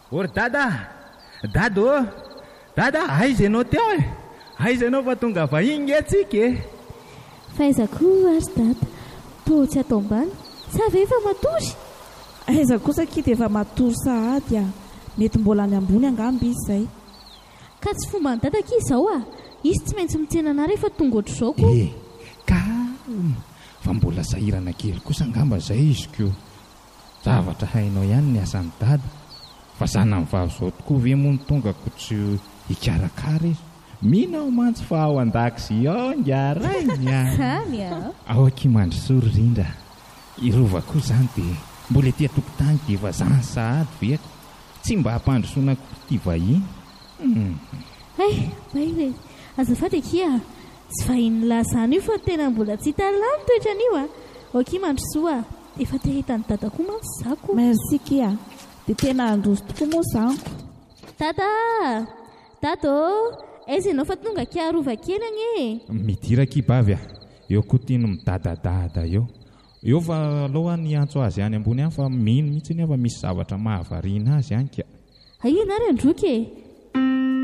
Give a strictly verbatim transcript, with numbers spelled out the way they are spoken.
ory dada dada ô dada aiza ianao teo e aiza ianao fa tonga vahiny atsika e fahaizako ary dada to tsy atao ambany sa ve efa matory aiza kosa kity efa matory sahady a mety mbola any ambony angamby izy izay ka tsy fomba ny dada ki izao a izy tsy maintsy mitsena ana rehefa tonga ohatr'izao ko e ka fa mbola sahirana kely kosa angamba izay izy ko zavatra hainao ihany ny asan'ny dada fa zana mivavy izao tokoa ve moa ny tonga ko tsy hikarakara izy mihina ao mantsy fa ao an-dakozia ao ngarainy a zany a ao akimandry sorindra irova koa izany dia mbola ety atokotany dia efa zany sahady veko tsy mba hampandrosoana koa ty vahiny ay vaile azafady akia tsy vahiny lazany io fa tena mbola tsy hitalany toetra an'io a ao akimandrosoa efa te hitany dada koa mantsy zako merci kia dia tena androso tokoa moa zaniko dada dada aiza ianao fa tonga kiarova kely agny e midiraky bavy a eo koa tiano midadadada eo eo fa aloha ny antso azy any ambony any fa mino mihitsy ny fa misy zavatra mahavariana azy any ka aina ary androky e